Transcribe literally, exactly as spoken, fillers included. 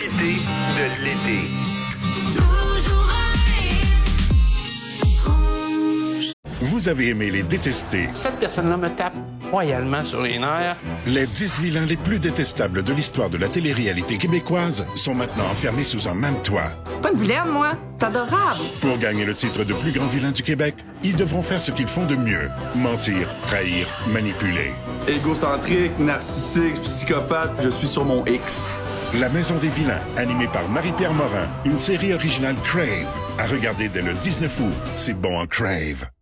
qualité de l'été. Vous avez aimé les détester. Cette personne-là me tape royalement sur les nerfs. Les dix vilains les plus détestables de l'histoire de la télé-réalité québécoise sont maintenant enfermés sous un même toit. Pas une vilaine, moi. C'est adorable. Pour gagner le titre de plus grand vilain du Québec, ils devront faire ce qu'ils font de mieux. Mentir, trahir, manipuler. Égocentrique, narcissique, psychopathe, je suis sur mon X. La Maison des vilains, animée par Marie-Pierre Morin, une série originale Crave. À regarder dès le dix-neuf août. C'est bon en Crave.